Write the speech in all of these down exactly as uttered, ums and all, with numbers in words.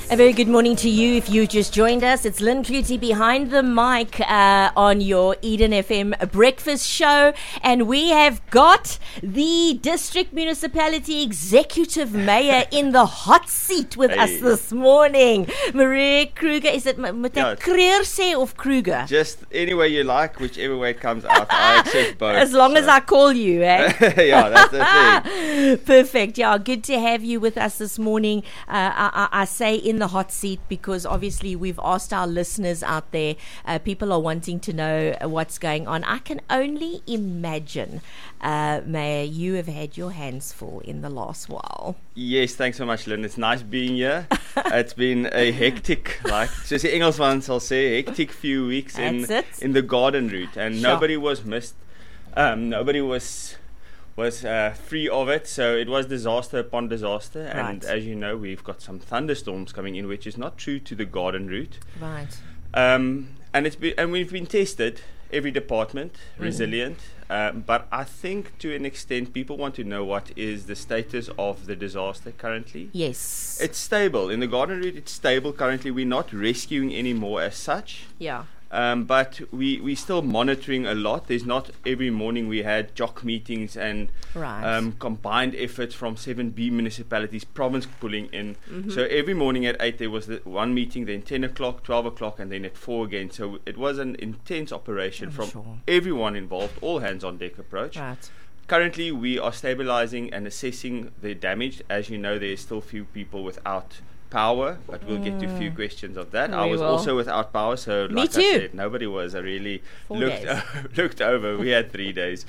A very good morning to you if you just joined us. It's Lynn Clutie behind the mic uh, on your Eden F M breakfast show. And we have got the District Municipality Executive Mayor in the hot seat with hey. us this morning. Marie Kruger. Is it moet yeah, Kruger say of Kruger? Just any way you like, whichever way it comes out. I accept both. As long so. as I call you, eh? Yeah, that's the thing. Perfect. Yeah, good to have you with us this morning. Uh, I, I, I say in the hot seat because obviously we've asked our listeners out there, uh, people are wanting to know what's going on. I can only imagine, uh, Mayor, you have had your hands full in the last while. Yes, thanks so much, Lynn. It's nice being here. It's been a hectic, like, soos die Engelsman sal sê, hectic few weeks in, in the garden route, and sure. nobody was missed. Um, nobody was... was uh, free of it, so it was disaster upon disaster, right. and as you know, we've got some thunderstorms coming in, which is not true to the garden route. Right. Um, and it's been, and we've been tested, every department, mm. resilient, um, but I think to an extent, people want to know what is the status of the disaster currently. Yes. It's stable. In the garden route, it's stable currently. We're not rescuing anymore as such. Yeah. Um, but we we still monitoring a lot. There's not every morning we had jock meetings and right. um, combined efforts from seven B municipalities, province pulling in. Mm-hmm. So every morning at eight there was the one meeting, then ten o'clock, twelve o'clock, and then at four again. So it was an intense operation I'm from sure. everyone involved, all hands on deck approach. Right. Currently we are stabilizing and assessing the damage. As you know, there's still few people without power, but we'll mm. get to a few questions of that. We I was will. also without power, so Me like too. I said, nobody was. I really Four looked days. looked over. We had three days,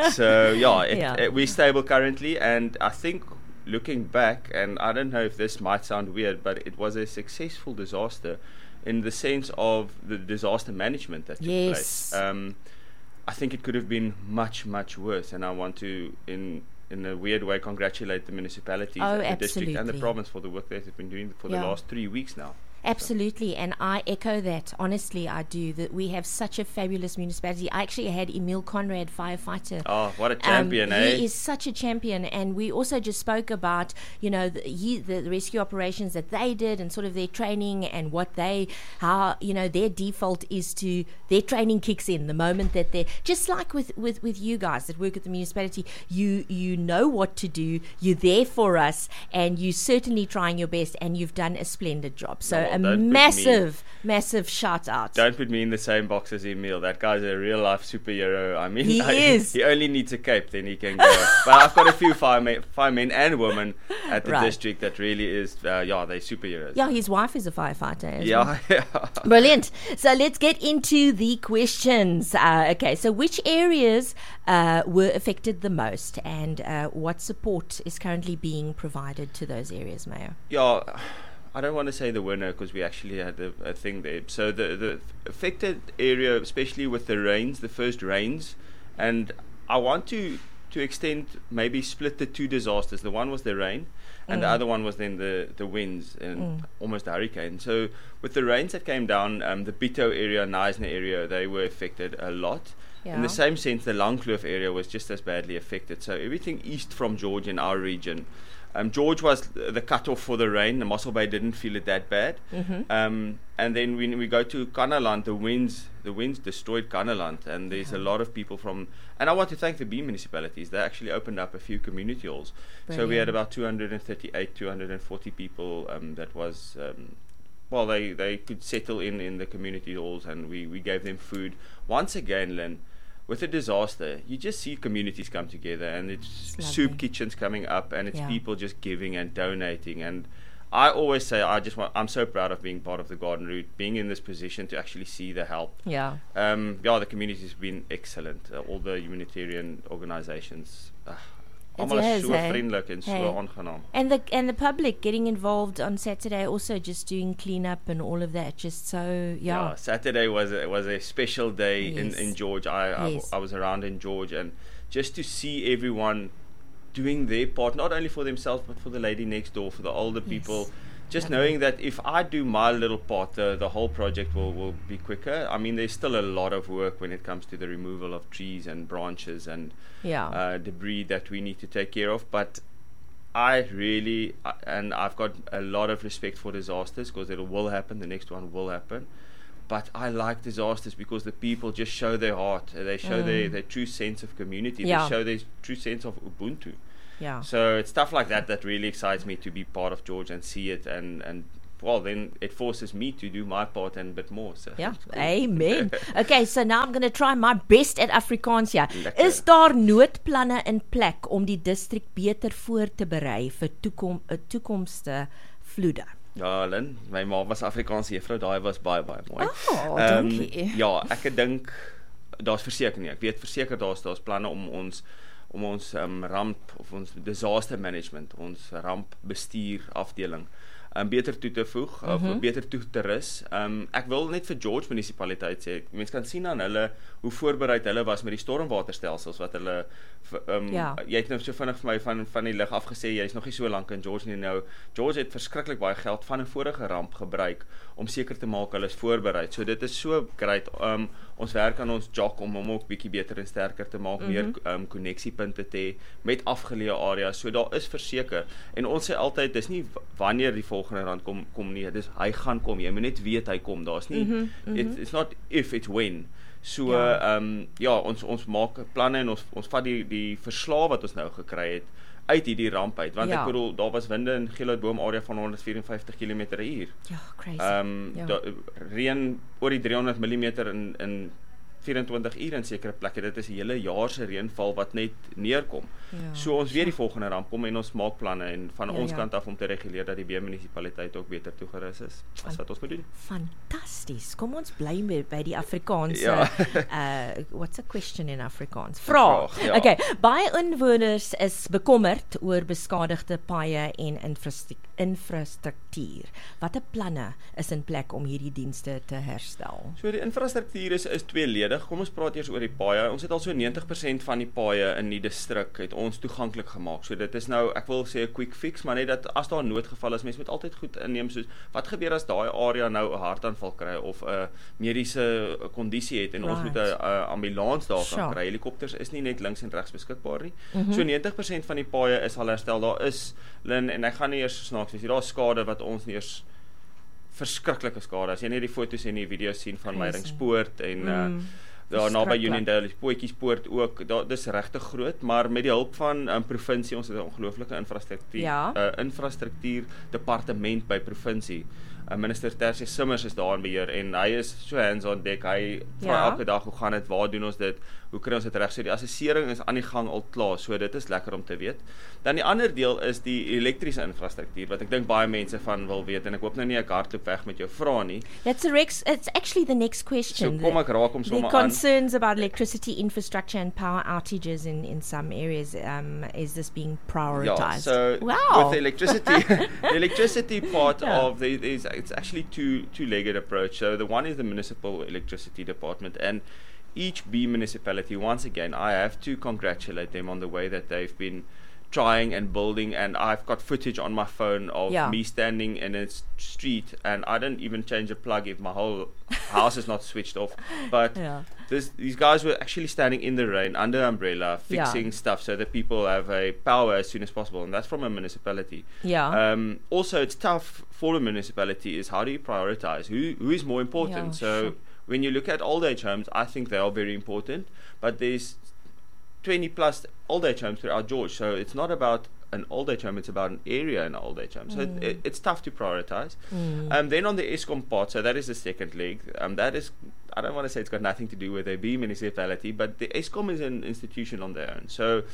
so yeah, it, yeah. It, we're stable currently, and I think looking back, and I don't know if this might sound weird, but it was a successful disaster in the sense of the disaster management that took yes. place. Um, I think it could have been much, much worse, and I want to in. in a weird way, congratulate the municipalities, oh, the absolutely. district and the province for the work they've been doing for yeah. the last three weeks now. Absolutely, and I echo that. Honestly, I do. That we have such a fabulous municipality. I actually had Emil Conrad, firefighter. Oh, what a champion, um, eh? He is such a champion, and we also just spoke about, you know, the, he, the rescue operations that they did and sort of their training and what they, how, you know, their default is to, their training kicks in the moment that they're, just like with, with, with you guys that work at the municipality, you, you know what to do, you're there for us, and you're certainly trying your best, and you've done a splendid job. So, No, a massive, massive shout out. Don't put me in the same box as Emil. That guy's a real life superhero. I mean, he I, is. He only needs a cape, then he can go. But I've got a few firemen, firemen and women at the right. district that really is, uh, yeah, they're superheroes. Yeah, his wife is a firefighter as yeah, well. yeah. Brilliant. So let's get into the questions. Uh, okay, so which areas uh, were affected the most, and uh, what support is currently being provided to those areas, Mayor? Yeah. I don't want to say the winner because we actually had a, a thing there. So the, the affected area, especially with the rains, the first rains, and I want to to extend, maybe split the two disasters. The one was the rain, and mm. the other one was then the, the winds and mm. almost a hurricane. So with the rains that came down, um, the Pito area, Knysna area, they were affected a lot. Yeah. In the same sense, the Langkloof area was just as badly affected. So everything east from George in our region. Um, George was the cutoff for the rain. The Mossel Bay didn't feel it that bad. Mm-hmm. Um, and then when we go to Kannaland, the winds the winds destroyed Kannaland. And there's yeah. a lot of people from... And I want to thank the B municipalities. They actually opened up a few community halls. Brilliant. So we had about two hundred thirty-eight, two hundred forty people um, that was... Um, well, they, they could settle in in the community halls, and we, we gave them food. Once again, Lynn, with a disaster, you just see communities come together, and it's, it's soup kitchens coming up, and it's yeah. people just giving and donating. And I always say, I just want, I'm so proud of being part of the garden route, being in this position to actually see the help. Yeah. Um, yeah, the community's been excellent. Uh, all the humanitarian organizations. Uh, Almal is so vriendelik en so aangenaam. And the and the public getting involved on Saturday, also just doing cleanup and all of that. Just so yeah. Yeah, Saturday was a, was a special day yes. in, in George. I, yes. I I was around in George, and just to see everyone doing their part, not only for themselves but for the lady next door, for the older yes. people. Just Lovely. knowing that if I do my little part, the, the whole project will, will be quicker. I mean, there's still a lot of work when it comes to the removal of trees and branches and yeah. uh, debris that we need to take care of. But I really, uh, and I've got a lot of respect for disasters because it will happen, the next one will happen. But I like disasters because the people just show their heart. They show mm. their, their true sense of community. Yeah. They show their true sense of Ubuntu. Yeah. So it's stuff like that that really excites me to be part of George and see it. And, and well, then it forces me to do my part and a bit more. So yeah, cool. Amen. Okay, so now I'm going to try my best at Afrikaans. Ja. Lekker. Is daar noodplanne in plek om die distrik beter voor te berei vir toekom, uh, toekomste vloede? Ja, Lynn, my ma was Afrikaanse juffrou, daai was baie baie mooi. Oh, um, dankie. Ja, ek dink daar's verseker nie. Ek weet verseker daar's daar's planne om ons om ons um, ramp of ons disaster management, ons rampbestuur afdeling um, beter toe te voeg mm-hmm. of beter toe te rus. Um, ek wil net vir George munisipaliteit sê, mense kan sien aan hulle hoe voorbereid hulle was met die stormwaterstelsels wat hulle um, ja. Jy het nou so vinnig vir my van van die lig af gesê jy's nog nie so lank in George nie nou. George het verskriklik baie geld van 'n vorige ramp gebruik om seker te maak hulle is voorbereid. So dit is so great. Um, ons werk aan ons jock om hom ook bietjie beter en sterker te maak, mm-hmm. meer um, konneksiepunte te hê met afgeleë areas. So daar is verseker. En ons sê altyd dis nie wanneer die volgende rand kom kom nie, dis hy gaan kom. Jy moet net weet hy kom. Daar's nie mm-hmm, mm-hmm. It, it's not if, it's when. So ja, um, ja ons ons maak planne en ons ons vat die die verslae wat ons nou gekry het uit hierdie ramp uit, want ja. ek bedoel daar was winde in Geelhoutboom area van honderd vyf en vyftig kilometer per uur. Ja, crazy. Um, ja. da, reën oor die driehonderd millimeter in in vyf-en-twintig uur in sekere plekke. Dit is 'n hele jaar se reënval wat net neerkom. Ja. So ons weet die volgende ramp kom en ons maak planne en van ja, ons ja. kant af om te reguleer dat die B-munisipaliteit ook beter toegerus is. As wat ons moet doen. Fantasties. Kom ons bly by, by die Afrikaanse ja. uh, what's a question in Afrikaans? Vraag. Vraag ja. Okay, baie inwoners is bekommerd oor beskadigde paaie en infrastruktuur. Watter planne is in plek om hierdie dienste te herstel? So die infrastruktuur is is tweeledig. Kom ons praat eers oor die paaie. Ons het al so negentig persent van die paaie in die distrik het ons toeganklik gemaak. So dit is nou, ek wil sê 'n quick fix, maar net dat as daar 'n noodgeval is, mense moet altyd goed inneem soos wat gebeur as daai area nou 'n hartaanval kry of 'n mediese kondisie het en right. ons moet 'n ambulans daar sure. gaan kry. Helikopters is nie net links en regs beskikbaar nie. Mm-hmm. So negentig persent van die paaie is al herstel. Daar is Lynn, en ek gaan nie eers snaaks wees. Daar is skade wat ons nie eers verskriklike skade. As jy net die foto's en die video's sien van Meyringspoort en mm. uh, daar naby Uniondale, die Potjiespoort ook, daar dis regtig groot, maar met die hulp van 'n um, provinsie, ons het 'n ongelooflike infrastruktuur, ja. uh, infrastruktuur departement by provinsie. Uh, Minister Tersie Simmers is daar in beheer en hy is so hands on deck. Hy vra ja. elke dag hoe gaan dit, waar doen ons dit, hoe kry ons dit reg? So die assessering is aan die gang al klaar, so dit is lekker om te weet. Dan die ander deel is die elektriese infrastruktuur wat ek dink baie mense van wil weet en ek hoop nou nie ek hardloop weg met jou vrae nie. That's a rex, it's actually the next question. So kom ek raak om sommer aan. The concerns about electricity infrastructure and power outages in in some areas, um is this being prioritized? Yeah, so wow. with the electricity the electricity part yeah. of the is it's actually two two-legged approach. So the one is the municipal electricity department, and each B municipality, once again, I have to congratulate them on the way that they've been trying and building, and I've got footage on my phone of yeah. me standing in a street and I don't even change a plug if my whole house is not switched off, but yeah. this, these guys were actually standing in the rain under umbrella fixing yeah. stuff so that people have a power as soon as possible, and that's from a municipality. Yeah. Um, also it's tough for a municipality is how do you prioritize who who is more important. Yeah, so sure. when you look at old age homes, I think they are very important, but there's twenty plus old age homes throughout George, so it's not about an old age home, it's about an area in an old age home, so mm. it, it, it's tough to prioritize. mm. Um, then on the ESCOM part, so that is the second leg, um, that is, I don't want to say it's got nothing to do with a B municipality, but the ESCOM is an institution on their own, so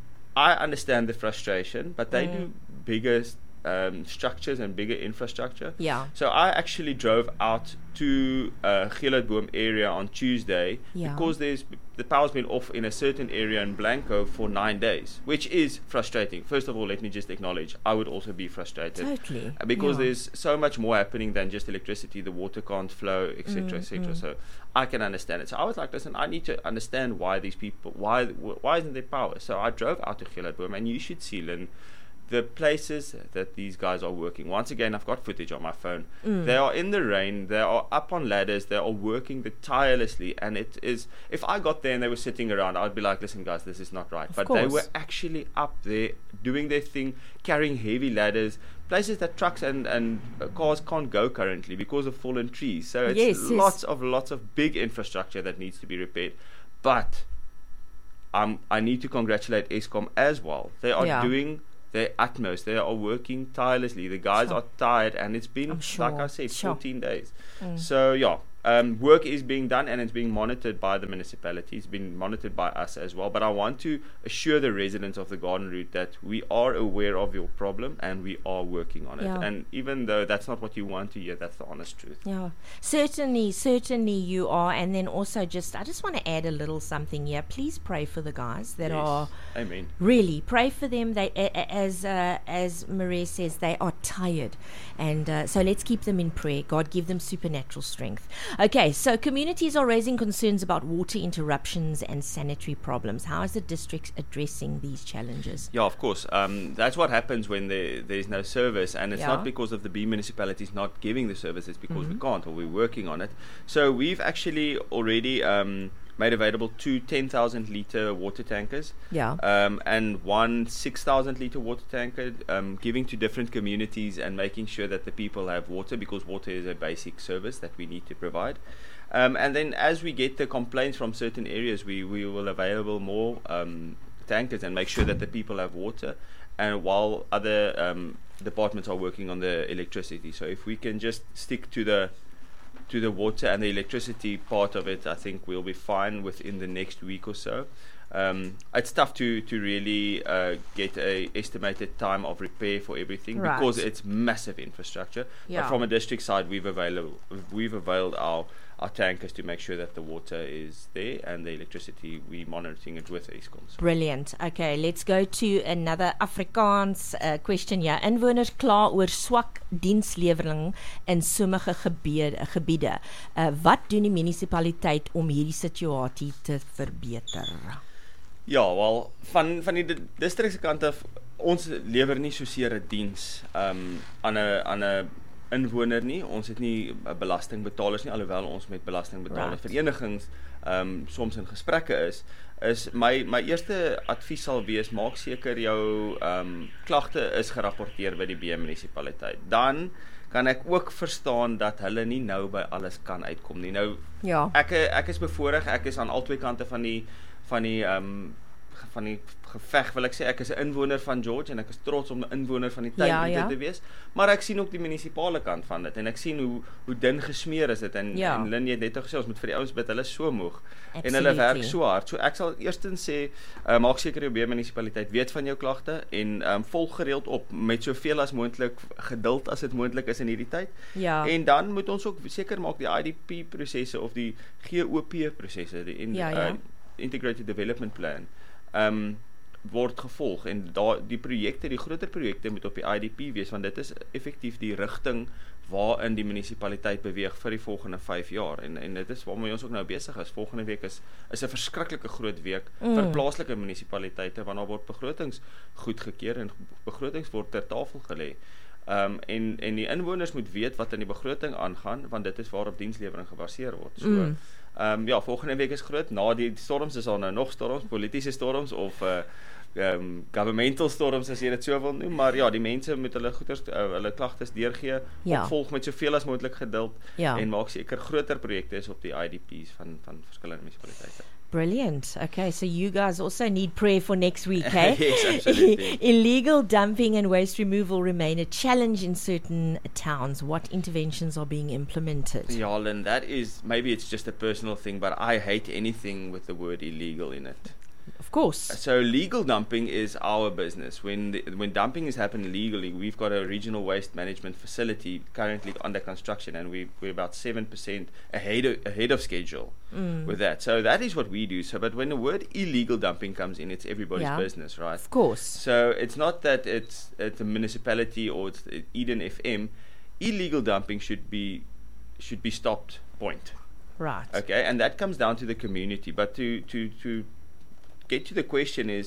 I understand the frustration, but they mm. do bigger um, structures and bigger infrastructure. Yeah. So I actually drove out to uh, Geelhoutboom area on Tuesday yeah. because there's the power's been off in a certain area in Blanco for nine days, which is frustrating. First of all, let me just acknowledge I would also be frustrated. Totally. Because yeah. there's so much more happening than just electricity. The water can't flow, et cetera, mm, et cetera. Mm. So I can understand it. So I was like, listen, I need to understand why these people, why why isn't there power? So I drove out to Geelhoutboom, and you should see, Lynn, the places that these guys are working, once again, I've got footage on my phone. Mm. They are in the rain, they are up on ladders, they are working the tirelessly, and it is, if I got there and they were sitting around, I'd be like, listen guys, this is not right. Of but course. They were actually up there doing their thing, carrying heavy ladders, places that trucks and, and uh, cars can't go currently because of fallen trees. So it's Yes, lots yes. of lots of big infrastructure that needs to be repaired. But um, I need to congratulate Eskom as well. They are Yeah. doing their utmost. They are working tirelessly. The guys Sure. are tired, and it's been, I'm sure. like I said, Sure. fourteen days. Mm. So yeah, um, work is being done, and it's being monitored by the municipality. It's been monitored by us as well. But I want to assure the residents of the Garden Route that we are aware of your problem and we are working on it. Yeah. And even though that's not what you want to hear, that's the honest truth. Yeah, certainly, certainly you are. And then also just, I just want to add a little something here. Please pray for the guys that Yes. are, Amen. really, pray for them. They, a- a- as uh, as Maria says, they are tired. And uh, so let's keep them in prayer. God give them supernatural strength. Okay, so communities are raising concerns about water interruptions and sanitary problems. How is the district addressing these challenges? Yeah, of course. Um, that's what happens when there there is no service, and it's Yeah. not because of the B municipalities not giving the service. It's because Mhm. we can't, or we're working on it. So we've actually already um, made available two ten thousand litre water tankers, Yeah. um, and one six thousand litre water tanker, um, giving to different communities and making sure that the people have water, because water is a basic service that we need to provide. Um, and then as we get the complaints from certain areas, we, we will available more um, tankers and make sure that the people have water, and while other um, departments are working on the electricity. So if we can just stick to the to the water and the electricity part of it, I think we'll be fine within the next week or so. Um, it's tough to to really uh, get a estimated time of repair for everything, Right. because it's massive infrastructure. Yeah. But from a district side, we've available we've availed our our tankers to make sure that the water is there, and the electricity, we're monitoring it with Eskom. So Brilliant. Okay, let's go to another Afrikaans uh, question here. Inwoners kla oor swak dienslewering in sommige gebiede. gebiede. Uh, wat doen die munisipaliteit om hierdie situasie te verbeter? ja, wel van van die di- district se kant af, ons lewer nie soseer 'n diens um, aan 'n aan 'n inwoner nie. Ons het nie uh, belastingbetalers nie, alhoewel ons met belastingbetalers Right. verenigings um, soms in gesprekke is. Is my my eerste advies sal wees, maak seker jou um, klagte is gerapporteer by die B munisipaliteit. Dan kan ek ook verstaan dat hulle nie nou by alles kan uitkom nie. Nou Ja. ek ek is bevoorreg, ek is aan albei kante van die van die um, van die geveg, wil ek sê. Ek is 'n inwoner van George en ek is trots om 'n inwoner van die tyd Ja, ja, ja. te wees, maar ek sien ook die munisipale kant van dit, en ek sien hoe hoe dun gesmeer is dit, en Ja. en Lynn, jy het net gesê ons moet vir die ouens bid, hulle is so moeg en hulle Absolutely. werk so hard. So ek sal eerstens sê, uh, maak seker jou munisipaliteit weet van jou klagte, en um, volg gereeld op met soveel as moontlik geduld as dit moontlik is in hierdie tyd. Ja. En dan moet ons ook seker maak die I D P prosesse of die G O P prosesse, die in, Ja, ja. Uh, Integrated Development Plan, um, word gevolg, en daar die projekte, die groter projekte moet op die I D P wees, want dit is effektief die rigting waarin die munisipaliteit beweeg vir die volgende vyf jaar, en en dit is waarmee ons ook nou besig is. Volgende week is is 'n verskriklike groot week Mm. vir plaaslike munisipaliteite, want daar word begrotings goedgekeur en begrotings word ter tafel gelê. Um, en en die inwoners moet weet wat in die begroting aangaan, want dit is waarop dienslewering gebaseer word. So Mm. um, ja, volgende week is groot. Na die storms is daar nou nog storms, politiese storms of uh, um, governmental storms, as jy dit so wil noem. Maar ja, die mense moet hulle goeders, uh, hulle klagtes deurgee, Ja. opvolg met soveel as moontlik geduld, Ja. en maak seker groter projekte is op die I D Ps van van verskillende munisipaliteite. Brilliant. Okay, so you guys also need prayer for next week, eh? Yes, absolutely. Illegal dumping and waste removal remain a challenge in certain towns. What interventions are being implemented? Yeah, Lynn, that is, maybe it's just a personal thing, but I hate anything with the word illegal in it. Of course. So legal dumping is our business. When the, when dumping is happening legally, we've got a regional waste management facility currently under construction, and we, we're about seven percent ahead of, ahead of schedule Mm. with that. So that is what we do. So, but when the word illegal dumping comes in, it's everybody's Yeah. business, right? Of course. So it's not that it's it's a municipality or it's Eden F M. Illegal dumping should be should be stopped. Point. Right. Okay, and that comes down to the community. But to to to get to the question is,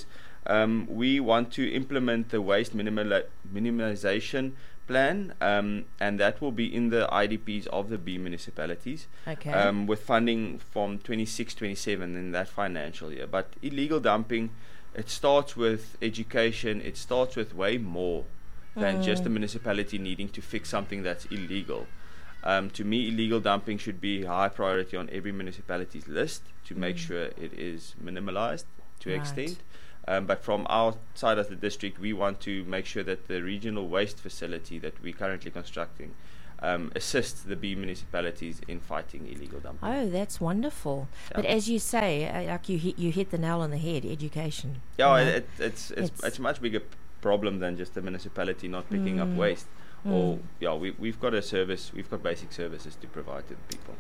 Um, we want to implement the waste minimali- minimization plan, um, and that will be in the I D Ps of the B municipalities, Okay. um, with funding from twenty-six twenty-seven in that financial year. But illegal dumping, it starts with education, it starts with way more than Mm. just the municipality needing to fix something that's illegal. Um, to me, illegal dumping should be high priority on every municipality's list to make Mm. sure it is minimalized to Right. extent. Um, but from our side of the district, we want to make sure that the regional waste facility that we're currently constructing um, assists the B municipalities in fighting illegal dumping. Oh, that's wonderful. Yeah. But as you say, uh, like you hit, you hit the nail on the head, education. Yeah, you know? it, it's, it's It's- it's a much bigger p- problem than just the municipality not picking up Mm. waste. Mm. Or yeah, we we've got a service, we've got basic services to provide to the people.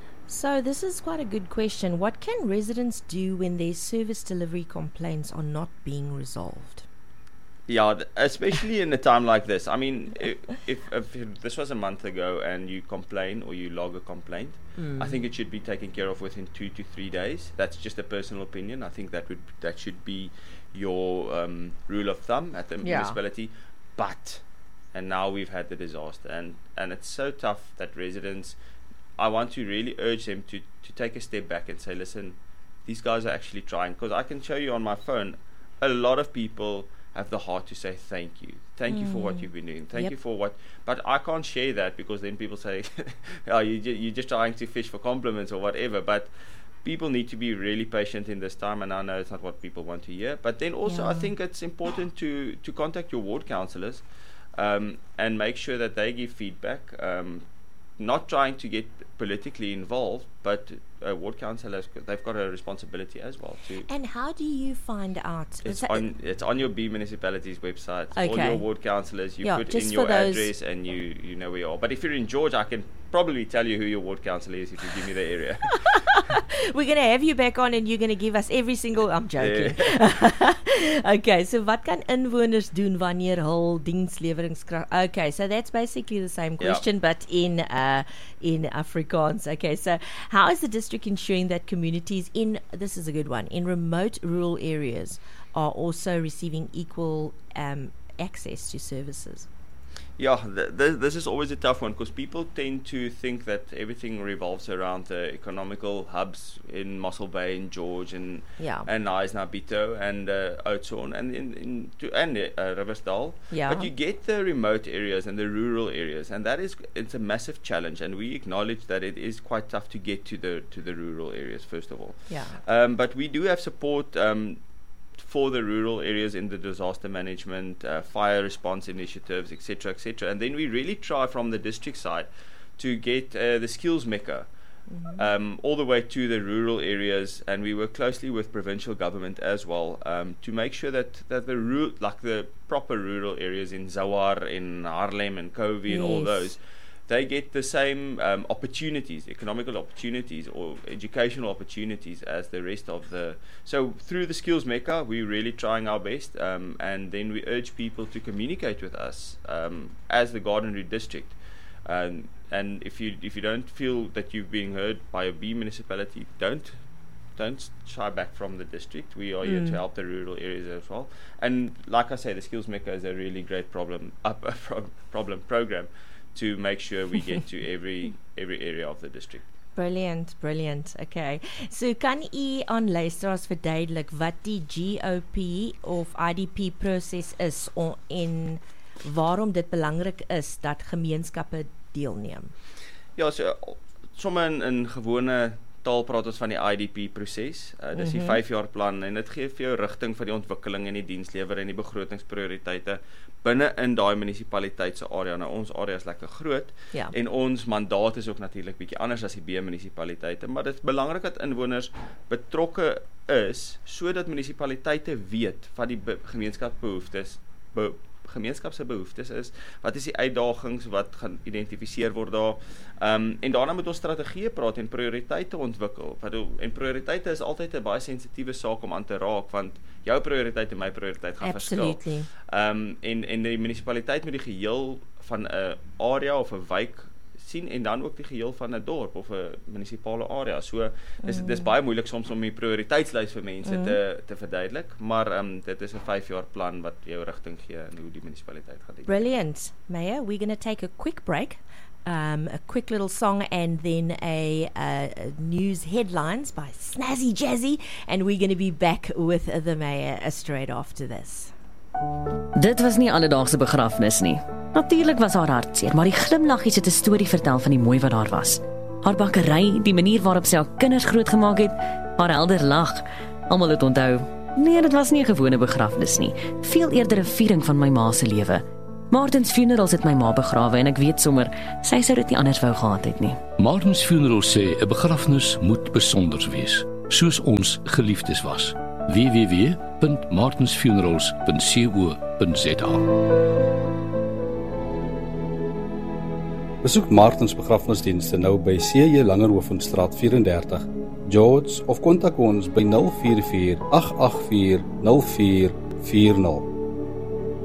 So this is quite a good question. What can residents do when their service delivery complaints are not being resolved? Yeah, th- especially in a time like this. I mean, if, if, if this was a month ago and you complain or you log a complaint, I think it should be taken care of within two to three days. That's just a personal opinion. I think that would that should be your um, rule of thumb at the Yeah. municipality. But, and now we've had the disaster, and, and it's so tough that residents, I want to really urge them to, to take a step back and say, listen, these guys are actually trying. Because I can show you on my phone, a lot of people have the heart to say thank you. Thank you for what Mm. you've been doing. Thank Yep. you for what... But I can't share that because then people say, oh, you ju- you're just trying to fish for compliments or whatever. But people need to be really patient in this time, and I know it's not what people want to hear. But then also I Yeah. think it's important to, to contact your ward councillors um, and make sure that they give feedback. Um, not trying to get politically involved, but uh, ward councillors, they've got a responsibility as well to... And how do you find out? It's Is that- on it's on your B municipality's website. All Okay. your ward councillors, you Yeah, put just in for your those- address and you, you know where you are. But if you're in George, I can probably tell you who your ward councillor is if you give me the area. We're going to have you back on and you're going to give us every single... I'm joking. Okay, so wat kan inwoners doen wanneer hul diensleweringskrag... Okay, so that's basically the same Yeah. question, but in uh, in Afrikaans. Okay, so how is the district ensuring that communities in... This is a good one. In remote rural areas are also receiving equal um, access to services? Yeah, th- th- this is always a tough one because people tend to think that everything revolves around the economical hubs in Mossel Bay and George and Yeah. and Nabito and uh, Oudtshoorn and in, in to, and uh, Riversdal. Yeah. But you get the remote areas and the rural areas, and that is it's a massive challenge. And we acknowledge that it is quite tough to get to the to the rural areas first of all. Yeah. Um, but we do have support. Um, for the rural areas in the disaster management, uh, fire response initiatives, et cetera, et cetera. And then we really try from the district side to get uh, the skills mecca Mm-hmm. um, all the way to the rural areas, and we work closely with provincial government as well um, to make sure that, that the ru- like the proper rural areas in Zawar, in Haarlem and Covey and all Yes. those, they get the same um, opportunities, economical opportunities or educational opportunities as the rest of the... So through the Skills Mecca, we're really trying our best, um, and then we urge people to communicate with us um, as the Garden District. Um, and if you if you don't feel that you've been heard by a B municipality, don't don't shy back from the district. We are here Mm. to help the rural areas as well. And like I say, the Skills Mecca is a really great problem up uh, pro- problem program to make sure we get to every every area of the district. Brilliant, brilliant. Okay. So kan u aan luisteraars verduidelik wat die G O P of I D P proses is o- en waarom dit belangrik is dat gemeenskappe deelneem? Ja, so sommer in, in gewone taal praat ons van die I D P proses. Uh, dis die Mhm. vyf jaar plan en dit gee vir jou rigting vir die ontwikkeling en die dienslewer en die begrotingsprioriteite binne in daai munisipaliteit se area. Nou ons area is lekker groot Ja. en ons mandaat is ook natuurlik bietjie anders as die B munisipaliteite, maar dit is belangrik dat inwoners betrokke is sodat munisipaliteite weet wat die be- gemeenskapsbehoeftes be- gemeenskap se behoeftes is, wat is die uitdagings wat gaan identifiseer word daar. Um, en daarna moet ons strategieë praat en prioriteite ontwikkel. Wat do- en prioriteite is altyd 'n baie sensitiewe saak om aan te raak, want jou prioriteit en my prioriteit gaan verskil. Absolutely. Um, en en die munisipaliteit moet die geheel van 'n area of 'n wijk sien en dan ook die geheel van 'n dorp of 'n munisipale area. So dis mm. dis baie moeilik soms om die prioriteitslys vir mense mm. te te verduidelik, maar um, dit is 'n vyf jaar plan wat jou rigting gee en hoe die munisipaliteit gaan doen. Brilliant, Mayor. We're going to take a quick break. Um, a quick little song and then a, a, a news headlines by Snazzy Jazzy, and we're going to be back with the mayor uh, straight after this. Dit was nie alledaagse begrafnis nie. Natuurlik was haar hartseer, maar die glimlaggies het 'n storie vertel van die mooi wat daar was. Haar bakkery, die manier waarop sy haar kinders grootgemaak het, haar helder lag. Almal het onthou, nee, dit was nie 'n gewone begrafnis nie, veel eerder 'n viering van my ma se lewe. Martins Funerals het my ma begrawe en ek weet sommer, sy sou dit nie anders wou gehad het nie. Martins Funerals sê 'n begrafnis moet besonder wees, soos ons geliefdes was. w w w punt martins funerals punt co punt z a Besoek Martins begrafnisdienste nou by C J Langerhovenstraat vyf en dertig, George, of kontak ons by nul vier vier agt agt vier nul vier vier nul.